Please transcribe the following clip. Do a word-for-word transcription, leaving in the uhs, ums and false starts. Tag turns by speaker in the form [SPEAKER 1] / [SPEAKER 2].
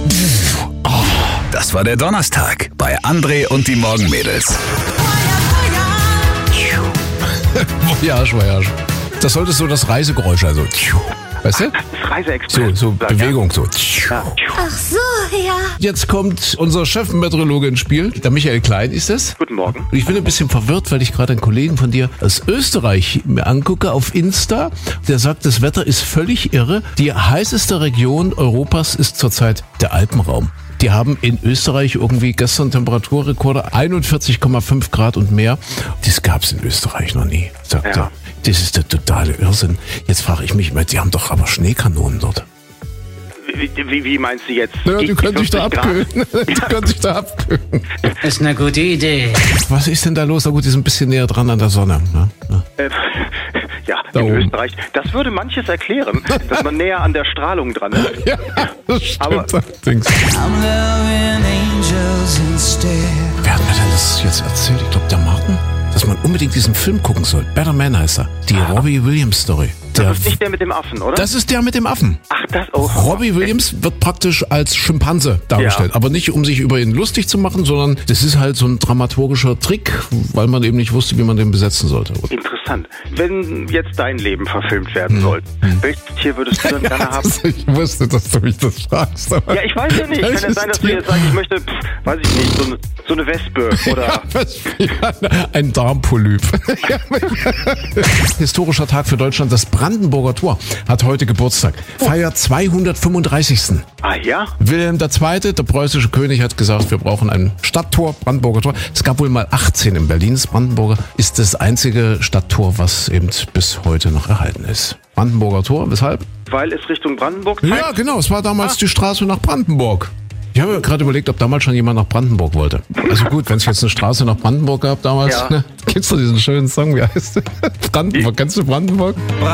[SPEAKER 1] Oh, das war der Donnerstag bei André und die Morgenmädels.
[SPEAKER 2] Voyage, Voyage. Das sollte so das Reisegeräusch, also. Weißt du?
[SPEAKER 3] Das Reiseexpress.
[SPEAKER 2] So, so Bewegung, so.
[SPEAKER 4] Ach so, ja.
[SPEAKER 2] Jetzt kommt unser Chefmeteorologe ins Spiel. Der Michael Klein ist es.
[SPEAKER 3] Guten Morgen.
[SPEAKER 2] Und ich bin ein bisschen verwirrt, weil ich gerade einen Kollegen von dir aus Österreich mir angucke auf Insta. Der sagt, das Wetter ist völlig irre. Die heißeste Region Europas ist zurzeit der Alpenraum. Die haben in Österreich irgendwie gestern Temperaturrekorde einundvierzig Komma fünf Grad und mehr. Das gab es in Österreich noch nie, sagt
[SPEAKER 3] Ja.
[SPEAKER 2] er. Das ist der totale Irrsinn. Jetzt frage ich mich, die haben doch aber Schneekanonen dort.
[SPEAKER 3] Wie, wie, wie meinst du jetzt?
[SPEAKER 2] Ja, die
[SPEAKER 3] Die-
[SPEAKER 2] können
[SPEAKER 3] die
[SPEAKER 2] sich da
[SPEAKER 3] fünfzig Grad?
[SPEAKER 2] abkühlen. Die können sich da abkühlen.
[SPEAKER 5] Ist eine gute Idee.
[SPEAKER 2] Was ist denn da los? Na gut, die sind ein bisschen näher dran an der Sonne. Ne? Ja.
[SPEAKER 3] Äh, ja,
[SPEAKER 2] Da
[SPEAKER 3] in
[SPEAKER 2] oben.
[SPEAKER 3] Österreich. Das würde manches erklären, dass man näher an der Strahlung dran ist.
[SPEAKER 2] Ja, das stimmt
[SPEAKER 3] Aber-
[SPEAKER 2] allerdings. Wer hat mir denn das jetzt erzählt? Ich glaube, der Martin? Dass man unbedingt diesen Film gucken soll. Better Man heißt er. Die Robbie Williams Story. Der,
[SPEAKER 3] Das ist nicht der mit dem Affen, oder?
[SPEAKER 2] das ist der mit dem Affen.
[SPEAKER 3] Ach, das auch.
[SPEAKER 2] Robbie Williams wird praktisch als Schimpanse dargestellt.
[SPEAKER 3] Ja.
[SPEAKER 2] Aber nicht, um sich über ihn lustig zu machen, sondern das ist halt so ein dramaturgischer Trick, weil man eben nicht wusste, wie man den besetzen sollte.
[SPEAKER 3] Interessant. Wenn jetzt dein Leben verfilmt
[SPEAKER 2] Hm.
[SPEAKER 3] werden sollte, welches Tier würdest du denn gerne haben?
[SPEAKER 2] Ich wusste, dass du mich das fragst. aber-
[SPEAKER 3] Ja, ich weiß ja nicht. Kann ja
[SPEAKER 2] Welches
[SPEAKER 3] sein, dass du
[SPEAKER 2] Tier?
[SPEAKER 3] jetzt sagst, ich möchte, pff, weiß ich nicht, so eine, so eine Wespe oder...
[SPEAKER 2] Was für ein Darmpolyp. Historischer Tag für Deutschland. Das Brandenburger Tor hat heute Geburtstag. Feiert zweihundertfünfunddreißigsten
[SPEAKER 3] Ah ja?
[SPEAKER 2] Wilhelm der Zweite, der preußische König, hat gesagt, wir brauchen ein Stadttor, Brandenburger Tor. Es gab wohl mal achtzehn in Berlin. Das Brandenburger ist das einzige Stadttor, was eben bis heute noch erhalten ist. Brandenburger Tor, weshalb?
[SPEAKER 3] Weil es Richtung Brandenburg zeigt?
[SPEAKER 2] Ja, genau. Es war damals die Straße nach Brandenburg. Ich habe mir gerade überlegt, ob damals schon jemand nach Brandenburg wollte. Also gut, wenn es jetzt eine Straße nach Brandenburg gab damals,
[SPEAKER 3] Ja.
[SPEAKER 2] ne? Kennst du diesen schönen Song? Wie heißt der? Brandenburg. Kennst du Brandenburg?